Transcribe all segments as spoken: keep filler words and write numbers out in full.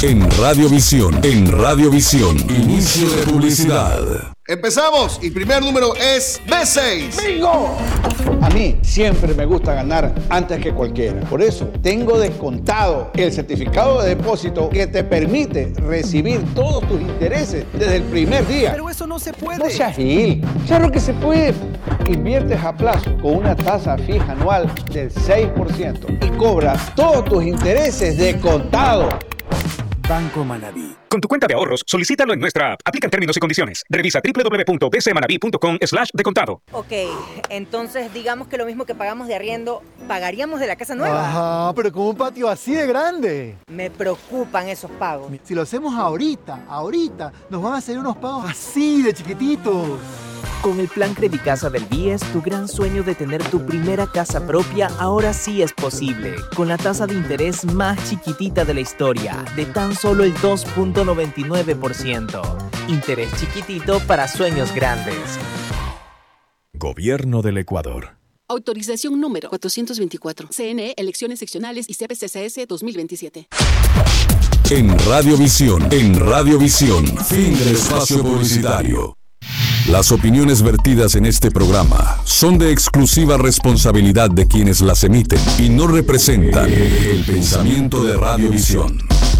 En Radiovisión, en Radiovisión, inicio de publicidad. Empezamos y primer número es B seis. ¡Bingo! A mí siempre me gusta ganar antes que cualquiera. Por eso tengo descontado el certificado de depósito que te permite recibir todos tus intereses desde el primer día. Pero eso no se puede. No seas gil. Claro que se puede. Inviertes a plazo con una tasa fija anual del seis por ciento y cobras todos tus intereses de contado. Banco Manabí. Con tu cuenta de ahorros, solicítalo en nuestra app. Aplican términos y condiciones. Revisa doble u doble u doble u punto b c manabi punto com slash de contado. Ok, entonces digamos que lo mismo que pagamos de arriendo, ¿pagaríamos de la casa nueva? Ajá, pero con un patio así de grande. Me preocupan esos pagos. Si lo hacemos ahorita, ahorita, nos van a hacer unos pagos así de chiquititos. Con el plan Credicasa del B I E S, tu gran sueño de tener tu primera casa propia ahora sí es posible. Con la tasa de interés más chiquitita de la historia, de tan solo el dos punto noventa y nueve por ciento. Interés chiquitito para sueños grandes. Gobierno del Ecuador. Autorización número cuatrocientos veinticuatro. C N E, Elecciones Seccionales y C P C C S dos mil veintisiete. En Radiovisión, en Radiovisión, fin del espacio publicitario. Las opiniones vertidas en este programa son de exclusiva responsabilidad de quienes las emiten y no representan el pensamiento de Radiovisión.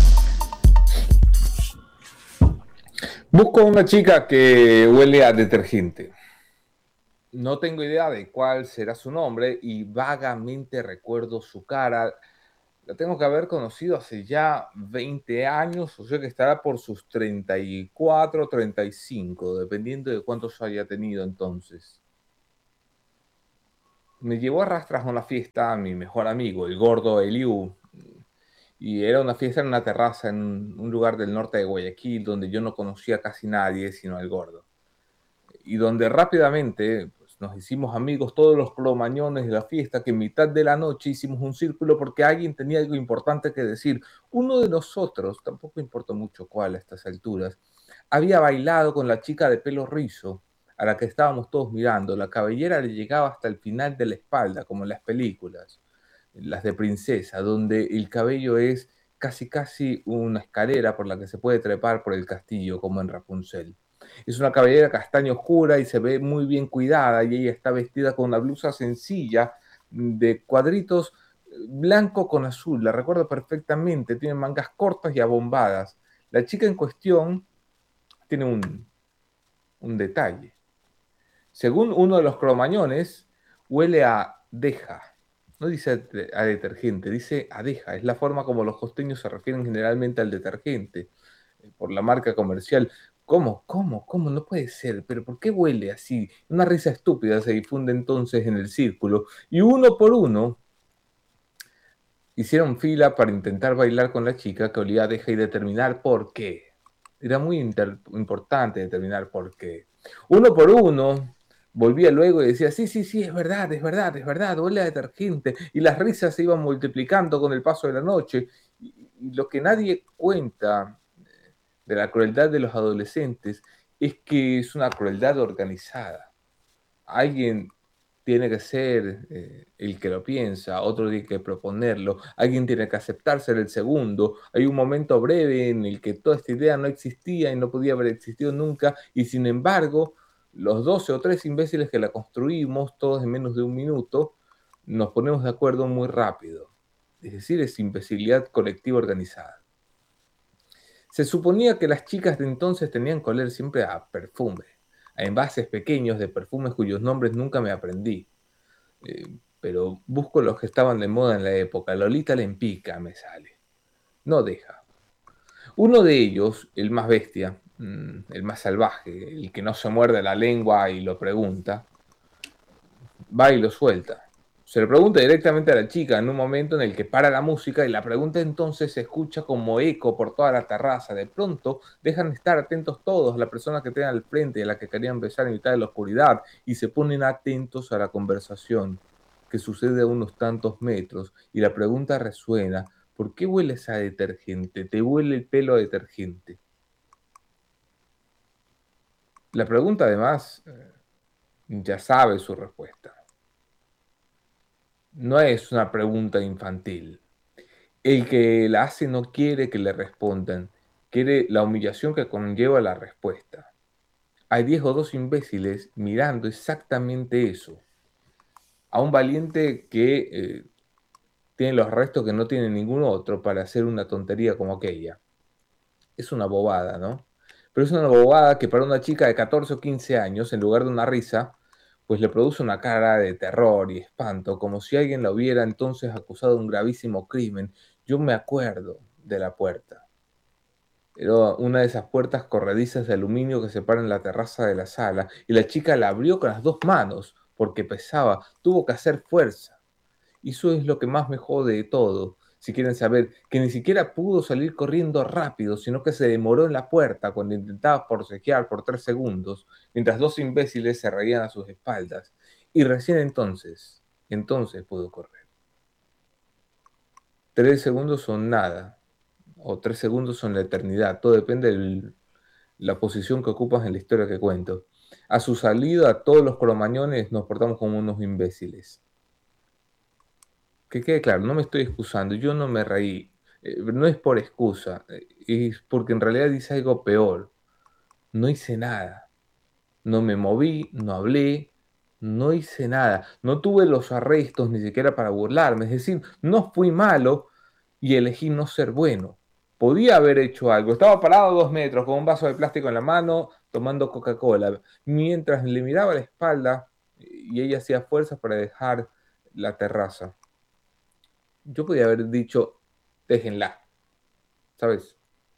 Busco una chica que huele a detergente. No tengo idea de cuál será su nombre y vagamente recuerdo su cara. La tengo que haber conocido hace ya veinte años, o sea que estará por sus treinta y cuatro, treinta y cinco, dependiendo de cuántos haya tenido entonces. Me llevó a rastras a una fiesta a mi mejor amigo, el gordo Eliu, y era una fiesta en una terraza en un lugar del norte de Guayaquil donde yo no conocía casi nadie sino al gordo. Y donde rápidamente pues, nos hicimos amigos todos los cromañones de la fiesta, que en mitad de la noche hicimos un círculo porque alguien tenía algo importante que decir. Uno de nosotros, tampoco importa mucho cuál a estas alturas, había bailado con la chica de pelo rizo a la que estábamos todos mirando. La cabellera le llegaba hasta el final de la espalda, como en las películas, las de princesa, donde el cabello es casi casi una escalera por la que se puede trepar por el castillo, como en Rapunzel. Es una cabellera castaña oscura y se ve muy bien cuidada, y ella está vestida con una blusa sencilla de cuadritos blanco con azul. La recuerdo perfectamente, tiene mangas cortas y abombadas. La chica en cuestión tiene un, un detalle. Según uno de los cromañones, huele a deja. No dice a detergente, dice a deja. Es la forma como los costeños se refieren generalmente al detergente, por la marca comercial. ¿Cómo? ¿Cómo? ¿Cómo? No puede ser. ¿Pero por qué huele así? Una risa estúpida se difunde entonces en el círculo, y uno por uno hicieron fila para intentar bailar con la chica que olía a deja y determinar por qué. Era muy inter- importante determinar por qué. Uno por uno volvía luego y decía, sí, sí, sí, es verdad, es verdad, es verdad, huele a detergente. Y las risas se iban multiplicando con el paso de la noche. Y, y lo que nadie cuenta de la crueldad de los adolescentes es que es una crueldad organizada. Alguien tiene que ser eh, el que lo piensa, otro tiene que proponerlo, alguien tiene que aceptarse el segundo. Hay un momento breve en el que toda esta idea no existía y no podía haber existido nunca, y sin embargo, los doce o tres imbéciles que la construimos, todos en menos de un minuto, nos ponemos de acuerdo muy rápido. Es decir, es imbecilidad colectiva organizada. Se suponía que las chicas de entonces tenían que oler siempre a perfume, a envases pequeños de perfumes cuyos nombres nunca me aprendí. Eh, pero busco los que estaban de moda en la época. Lolita Lempica me sale. No deja. Uno de ellos, el más bestia, el más salvaje, el que no se muerde la lengua y lo pregunta, va y lo suelta. Se le pregunta directamente a la chica en un momento en el que para la música, y la pregunta entonces se escucha como eco por toda la terraza. De pronto dejan de estar atentos todos, la persona que tienen al frente y a la que querían besar en mitad de la oscuridad, y se ponen atentos a la conversación que sucede a unos tantos metros, y la pregunta resuena, ¿por qué hueles a detergente? ¿Te huele el pelo a detergente? La pregunta además ya sabe su respuesta. No es una pregunta infantil. El que la hace no quiere que le respondan, quiere la humillación que conlleva la respuesta. Hay diez o dos imbéciles mirando exactamente eso. A un valiente que eh, tiene los restos que no tiene ningún otro para hacer una tontería como aquella. Es una bobada, ¿no? Pero es una bobada que para una chica de catorce o quince años, en lugar de una risa, pues le produce una cara de terror y espanto, como si alguien la hubiera entonces acusado de un gravísimo crimen. Yo me acuerdo de la puerta. Era una de esas puertas corredizas de aluminio que separan la terraza de la sala, y la chica la abrió con las dos manos, porque pesaba, tuvo que hacer fuerza. Y eso es lo que más me jode de todo, si quieren saber, que ni siquiera pudo salir corriendo rápido, sino que se demoró en la puerta cuando intentaba forcejear por tres segundos, mientras dos imbéciles se reían a sus espaldas. Y recién entonces, entonces pudo correr. Tres segundos son nada, o tres segundos son la eternidad, todo depende de la posición que ocupas en la historia que cuento. A su salida, todos los cromañones nos portamos como unos imbéciles. Que quede claro, no me estoy excusando, yo no me reí, eh, no es por excusa, eh, es porque en realidad hice algo peor. No hice nada, no me moví, no hablé, no hice nada, no tuve los arrestos ni siquiera para burlarme, es decir, no fui malo y elegí no ser bueno. Podía haber hecho algo, estaba parado a dos metros con un vaso de plástico en la mano tomando Coca-Cola, mientras le miraba la espalda y ella hacía fuerzas para dejar la terraza. Yo podía haber dicho, déjenla, ¿sabes?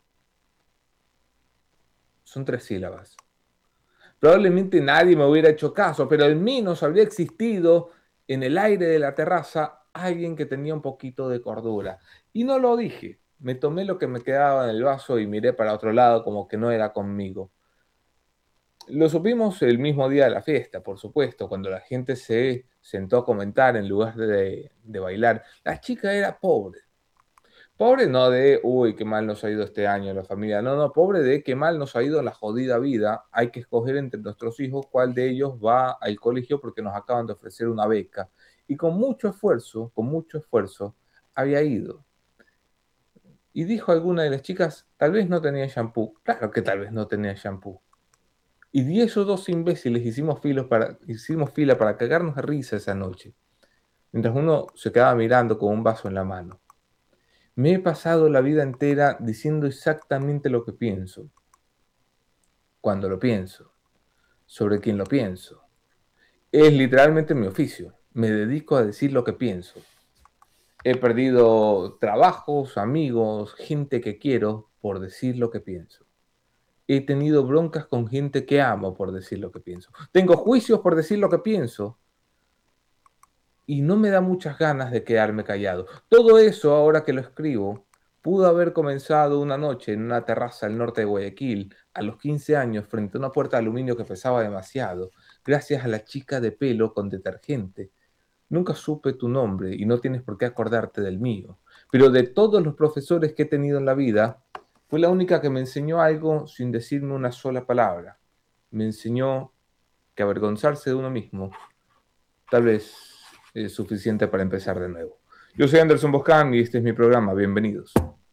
Son tres sílabas. Probablemente nadie me hubiera hecho caso, pero al menos habría existido en el aire de la terraza alguien que tenía un poquito de cordura. Y no lo dije. Me tomé lo que me quedaba en el vaso y miré para otro lado como que no era conmigo. Lo supimos el mismo día de la fiesta, por supuesto, cuando la gente se sentó a comentar en lugar de, de bailar. La chica era pobre. Pobre no de, uy, qué mal nos ha ido este año la familia. No, no, pobre de qué mal nos ha ido la jodida vida. Hay que escoger entre nuestros hijos cuál de ellos va al colegio porque nos acaban de ofrecer una beca. Y con mucho esfuerzo, con mucho esfuerzo, había ido. Y dijo alguna de las chicas, tal vez no tenía shampoo. Claro que tal vez no tenía shampoo. Y diez o dos imbéciles hicimos, filos para, hicimos fila para cagarnos de risa esa noche, mientras uno se quedaba mirando con un vaso en la mano. Me he pasado la vida entera diciendo exactamente lo que pienso, cuando lo pienso, sobre quién lo pienso. Es literalmente mi oficio. Me dedico a decir lo que pienso. He perdido trabajos, amigos, gente que quiero por decir lo que pienso. He tenido broncas con gente que amo por decir lo que pienso. Tengo juicios por decir lo que pienso. Y no me da muchas ganas de quedarme callado. Todo eso, ahora que lo escribo, pudo haber comenzado una noche en una terraza al norte de Guayaquil, a los quince años, frente a una puerta de aluminio que pesaba demasiado, gracias a la chica de pelo con detergente. Nunca supe tu nombre y no tienes por qué acordarte del mío. Pero de todos los profesores que he tenido en la vida, fue la única que me enseñó algo sin decirme una sola palabra. Me enseñó que avergonzarse de uno mismo tal vez es suficiente para empezar de nuevo. Yo soy Anderson Boscan y este es mi programa. Bienvenidos.